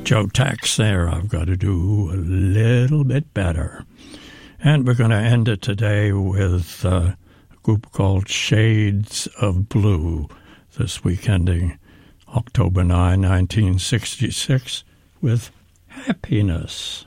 Joe Tex there, I've got to do a little bit better. And we're going to end it today with a group called Shades of Blue, this week ending October 9, 1966, with Happiness.